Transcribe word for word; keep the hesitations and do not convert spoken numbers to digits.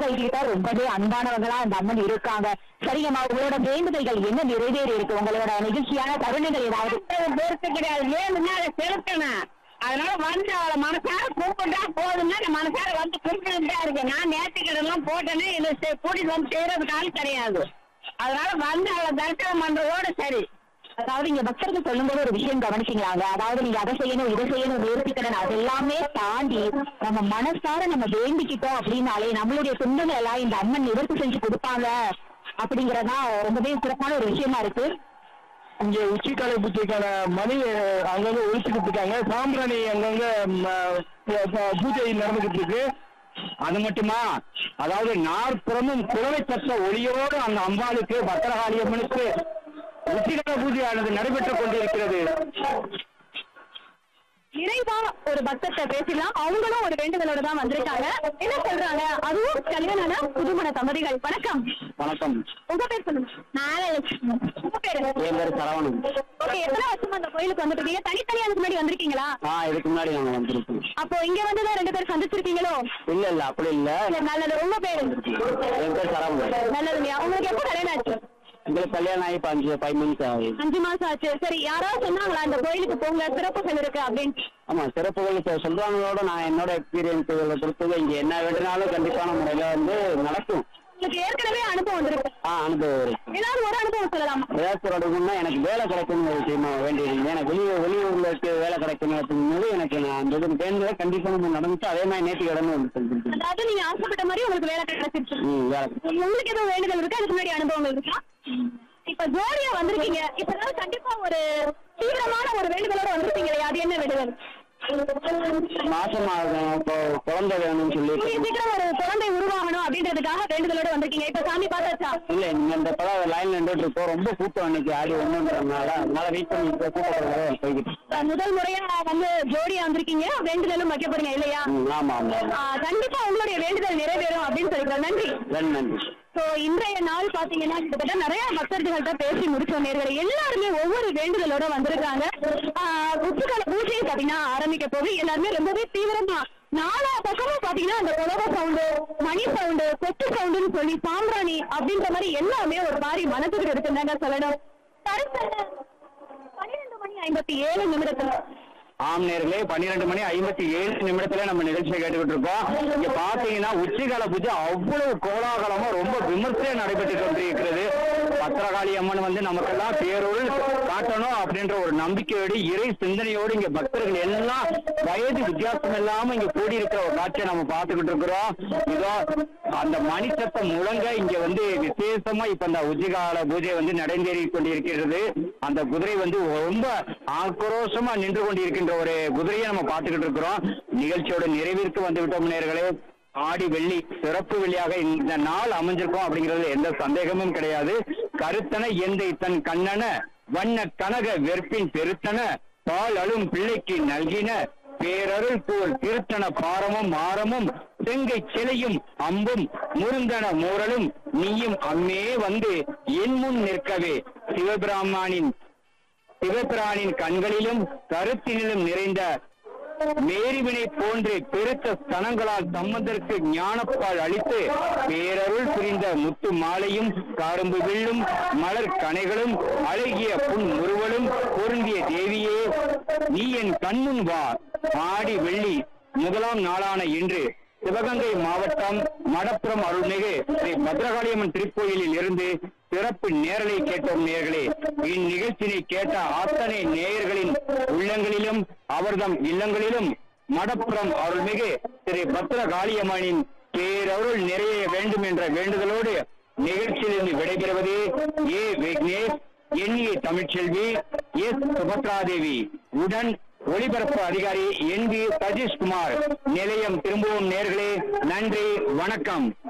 கிட்ட ரொம்பவே அன்பானவங்களா அந்த அம்மன் இருக்காங்க. சரிங்கம்மா, உங்களோட வேண்டுதல்கள் என்ன நிறைவேறி இருக்கு? உங்களோட நிகழ்ச்சியான தருணங்கள் ஏதாவது பேருக்கு கிடையாது, வேணும்னா அதை செலுத்தணும். அதனால வந்து அவளை மனசார கூப்பிட்டா போதும்னா மனசார வந்து கூப்பிட்டு தான் இருக்கேன். நான் நேற்றுக்கிடலாம் போட்டேன்னு இதை கூட்டிட்டு வந்து செய்யறதுக்காக கிடையாது. அதனால வந்து அவளை தரிசனம் பண்றதோட சரி. அதாவது இங்க பக்தர்கள் சொல்லும்போது ஒரு விஷயம் கவனிச்சிங்களாங்க. அதாவது நீங்க அதை செய்யணும் இதை செய்யணும் நேர்த்திக்கடன் அது எல்லாமே தாண்டி நம்ம மனசார நம்ம வேண்டிக்கிட்டோம் அப்படின்னாலே நம்மளுடைய துன்பங்கள் எல்லாம் இந்த அம்மன் நிவர்த்தி செஞ்சு கொடுப்பாங்க அப்படிங்கறதா ரொம்பவே சிறப்பான ஒரு விஷயமா இருக்கு. இங்க உச்சிக்கால பூஜைக்கான மணி அங்கங்க ஒழிச்சுக்கிட்டு இருக்காங்க. சாம்பிராணி அங்கங்க பூஜை நடந்துகிட்டு இருக்கு. அது மட்டுமா, அதாவது நாற்புறமும் குழவை தட்ட ஒளியோடு அந்த அம்பாளுக்கு பத்திரகாளி அம்மனுக்கு உச்சிகால பூஜையானது நடைபெற்றுக் கொண்டிருக்கிறது. நிறைவா ஒரு பக்தத்தை பேசலாம். அவங்களும் ஒரு வேண்டுதலோட தான் வந்திருக்காங்க. என்ன சொல்றாங்க? அதுவும் கல்யாண புதுமண தம்பதிகள். வணக்கம். வணக்கம். உங்க பேர் சொல்லுங்க. நாகலட்சுமி. உங்க பேரு? என் பேர் சரவணன். ஓகே, எத்தனை வருஷமா அந்த கோயிலுக்கு வந்துட்டு இருக்கீங்க? தனித்தனியா அதுக்கு முன்னாடி வந்திருக்கீங்களா? ஆ, இதுக்கு முன்னாடி நாங்க வந்திருக்கோம். அப்போ இங்க வந்துதான் ரெண்டு பேரும் சந்திச்சிருக்கீங்களோ? இல்ல இல்ல அப்படி இல்ல. நல்லது. உங்க பேரு? என் பேர் சரவணன். நல்லதுங்க. உங்களுக்கு எப்போ கல்யாணம் ஆச்சு? உங்களுக்கு கல்யாணம் ஆகி அஞ்சு ஃபைவ் மந்த்ஸ் ஆகுது. அஞ்சு மாசம் ஆச்சு. சரி, யாராவது சொன்னாங்களா இந்த கோயிலுக்கு போங்க சிறப்புகள் இருக்கு அப்படின்னு? ஆமா, சிறப்புகள் இப்போ சொல்றாங்களோட நான் என்னோட எக்ஸ்பீரியன்ஸ் பொறுத்தது இங்க என்ன வேண்டுனாலும் கண்டிப்பான முறையில வந்து நடக்கும். உங்களுக்கு ஏற்கனவே அனுபவம் வந்திருக்கு? ஆ, அனுபவம் இருக்கு. ஏதாவது ஒரு அனுபவம் சொல்லலாமா? ஏதாச்சும் ஒரு அனுபவம்னா எனக்கு வேலை கிடைக்கணும் ஒரு விஷயமா வேண்டியிருந்தேன். எனக்கு வெளியே வெளியூர்ல இருக்கு வேலை கிடைக்கணும் அப்படிங்கும்போது எனக்கு நான் அந்த இது வேண்டியதை கண்டிப்பா நம்ம நடந்துச்சு. அதே மாதிரி நேற்று கடமை வந்து அதாவது நீங்க ஆசைப்பட்ட மாதிரி உங்களுக்கு வேலை கிடைச்சிருச்சு. ம் வேலை. உங்களுக்கு எதுவும் வேண்டுதல் இருக்கு? அதுக்கு முன்னாடி அனுபவங்கள் இருக்கா? இப்ப ஜோடியா வந்திருக்கீங்க. இப்ப கண்டிப்பா ஒரு தீவிரமான ஒரு வேண்டுதலோட வந்திருக்கீங்களே, அது என்ன வேண்டுதல்? மாசமா இப்போ குழந்தை வேணும்னு சொல்லி சீக்கிரம் ஒரு குழந்தை உருவாகணும் அப்படின்றதுக்காக வேண்டுதலோட வந்திருக்கீங்க. இப்ப சாமி பார்த்தாச்சா? இல்ல, நீங்க இந்த படம் லைன்ல நின்றுட்டு இருக்கோம். ரொம்ப கூட்டம் அன்னைக்கு ஆடி ஒண்ணுன்றதுனால அதனால வெயிட் பண்ணி கூட்டம் போய்கிட்டு. முதல் முறையா வந்து ஜோடியா வந்திருக்கீங்க, வேண்டுதலும் வைக்க போறீங்க இல்லையா? ஆமா ஆமா, கண்டிப்பா உங்களுடைய வேண்டுதல் நிறைவேறும் அப்படின்னு சொல்லிக்கிறேன். நன்றி. நன்றி. சோ இன்றைய நாள் பாத்தீங்கன்னா கிட்டத்தட்ட நிறைய பக்தர்கள்ட்ட பேசி முடிச்சோம். நேர்களை எல்லாருமே ஒவ்வொரு வேண்டுதலோட வந்திருக்காங்க. உச்சிகால பூஜையை பாத்தீங்கன்னா ஆரம்பிக்க போது எல்லாருமே ரொம்பவே தீவிரமா நாலா பக்கமும் பாத்தீங்கன்னா அந்த உலக சவுண்டு, மணி சவுண்டு, கொத்து சவுண்டுன்னு சொல்லி சாம்பிராணி அப்படின்ற மாதிரி எல்லாமே ஒரு மாதிரி மனசுக்கு இருக்குந்தாங்க சொல்லணும். பன்னிரெண்டு மணி ஐம்பத்தி ஏழு நிமிடத்துல ஆம் நேர்களே, பன்னிரெண்டு மணி ஐம்பத்தி ஏழு நிமிடத்துல நம்ம நிகழ்ச்சியை கேட்டுக்கிட்டு இருக்கோம். இங்க பாத்தீங்கன்னா உச்சிகால பூஜை அவ்வளவு கோலாகலமா ரொம்ப விமர்சையா நடைபெற்று கொண்டிருக்கிறது. பத்திரகாளி அம்மன் வந்து நமக்கெல்லாம் பேரொருள் காட்டணும் அப்படின்ற ஒரு நம்பிக்கையோடு இறை சிந்தனையோடு இங்க பக்தர்கள் எல்லாம் வயது வித்தியாசம் இல்லாம இங்க கூடி இருக்கிற ஒரு காட்சியை நம்ம பார்த்துக்கிட்டு இருக்கிறோம். இதோ அந்த மணி சத்தம் முழங்க இங்க வந்து விசேஷமா இப்ப அந்த உச்சிகால பூஜை வந்து நடந்தேறி கொண்டிருக்கிறது. அந்த குதிரை வந்து ரொம்ப ஆக்ரோஷமா நின்று கொண்டிருக்கின்ற ஒரு குதிரையை நம்ம பார்த்துக்கிட்டு இருக்கிறோம். நிகழ்ச்சியோட நிறைவிற்கு வந்து விட்டோம் நேர்களே. ஆடி வெள்ளி சிறப்பு வெள்ளியாக இந்த நாள் அமைஞ்சிருக்கும் அப்படிங்கிறது எந்த சந்தேகமும் கிடையாது. கருத்தன எந்தை தன் கண்ணன வண்ண கனக வெற்பின் பெருத்தன பால் அழும் பிள்ளைக்கு நல்கின பேரருள் போல் திருத்தன பாரமும் ஆரமும் செங்கை சிலையும் அம்பும் முருந்தன மூரலும் நீயும் அம்மே வந்து என் முன் நிற்கவே சிவபிராமனின் சிவபிரானின் கண்களிலும் கருத்தினிலும் நிறைந்த மேரிவினை போன்று பெருத்த ஸ்தனங்களால் சம்பந்தருக்கு ஞானப்பால் அளித்து பேரருள் புரிந்த முத்து மாலையும் கரும்பு வில்லும் மலர் கனைகளும் அழகிய புன் முறுவலும் பொருந்திய தேவியே, நீ என் கண்முன் வா. ஆடி வெள்ளி முதலாம் நாளான இன்று சிவகங்கை மாவட்டம் மடப்புறம் அருள்மிகு ஸ்ரீ பத்ரகாளியம்மன் திருக்கோயிலில் இருந்து சிறப்பு நேரலை கேட்டோம் நேயர்களே. இந்நிகழ்ச்சியை கேட்ட அத்தனை நேயர்களின் உள்ளங்களிலும் அவர்தம் இல்லங்களிலும் மடப்புறம் அருள்மிகு ஸ்ரீ பத்ரகாளியம்மனின் பேரருள் நிறைய வேண்டும் என்ற வேண்டுதலோடு நிகழ்ச்சியிலிருந்து விடைபெறுவது ஏ விக்னேஷ், எண்ணிய தமிழ்ச்செல்வி, எஸ் சுபத்ராதேவி உடன் ஒளிபரப்பு அதிகாரி என் வி சதீஷ்குமார். நிலையம் திரும்பவும் நேயர்களே, நன்றி, வணக்கம்.